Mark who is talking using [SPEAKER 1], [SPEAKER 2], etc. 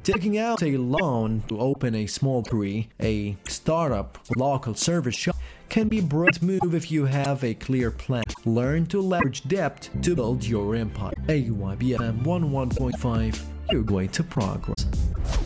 [SPEAKER 1] Taking out a loan to open a small bakery, a startup, or local service shop can be a brilliant move if you have a clear plan. Learn to leverage debt to build your empire. AYBFM 11.5, your way to progress.